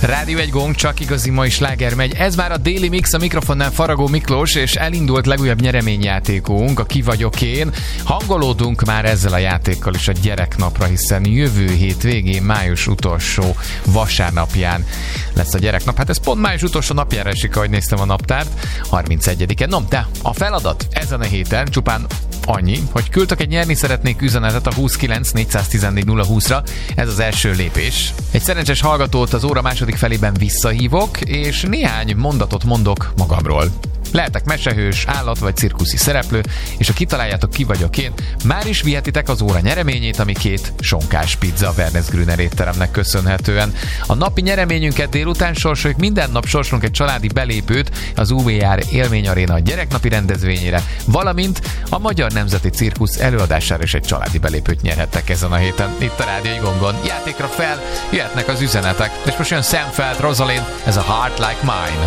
Rádió egy gong, csak igazi mai sláger megy. Ez már a Daily Mix, a mikrofonnál Faragó Miklós, és elindult legújabb nyereményjátékunk, a Ki vagyok én. Hangolódunk már ezzel a játékkal is a gyereknapra, hiszen jövő hét végén, május utolsó vasárnapján lesz a gyereknap. Hát ez pont május utolsó napjára esik, ahogy néztem a naptárt, 31-en. No, de a feladat ezen a héten csupán annyi, hogy küldtek egy nyerni szeretnék üzenetet a 29 414 020-ra. Ez az első lépés. Egy szerencsés hallgatót az óra második felében visszahívok, és néhány mondatot mondok magamról. Lehetek mesehős, állat vagy cirkuszi szereplő, és ha kitaláljátok, ki vagyok én, már is vihetitek az óra nyereményét, ami 2 sonkás pizza a Wernes-Grüner étteremnek köszönhetően. A napi nyereményünket délután sorsoljuk, minden nap sorsolunk egy családi belépőt az UVR Élményaréna gyereknapi rendezvényére, valamint a Magyar Nemzeti Cirkusz előadására is egy családi belépőt nyerhettek ezen a héten. Itt a Rádió Gongon. Játékra fel jöhetnek az üzenetek, és most jön Sam Feld, Rosalind, ez a Heart Like Mine.